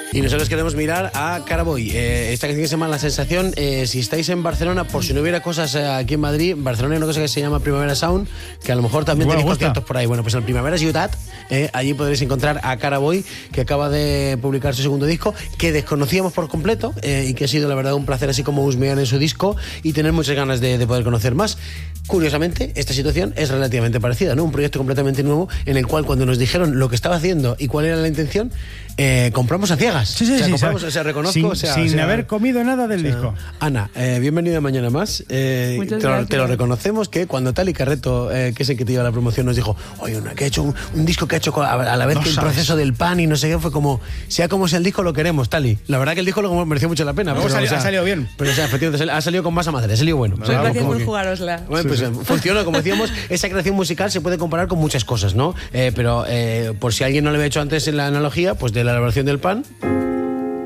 Y nosotros queremos mirar a Caraboy. Esta canción que se llama La Sensación. Si estáis en Barcelona, por si no hubiera cosas aquí en Madrid, en Barcelona hay una cosa que se llama Primavera Sound, que a lo mejor también tenéis conciertos por ahí. Bueno, pues en Primavera Ciutat, allí podréis encontrar a Caraboy, que acaba de publicar su segundo disco, que desconocíamos por completo y que ha sido la verdad un placer así como husmear en su disco y tener muchas ganas de poder conocer más. Curiosamente, esta situación es relativamente parecida, ¿no? Un proyecto completamente nuevo en el cual cuando nos dijeron lo que estaba haciendo y cuál era la intención, compramos a ciegas. Sí, compramos, reconozco. Sin haber comido nada del disco. Ana, bienvenida Mañana Más. Muchas gracias. Te lo reconocemos que cuando Tali Carreto, que es el que te lleva la promoción, nos dijo, oye, que ha hecho un disco que ha hecho a la vez que el proceso del pan y no sé qué, fue como, sea como sea el disco, lo queremos, Tali. La verdad que el disco lo mereció mucho la pena. Luego ha salido bien. Pero efectivamente ha salido con masa madre, ha salido bueno. Gracias por jugárosla. Bueno, pues funcionó, como decíamos, esa creación musical se puede comparar con muchas cosas, ¿no? Pero por si alguien no lo había hecho antes en la analogía, pues de la elaboración del pan,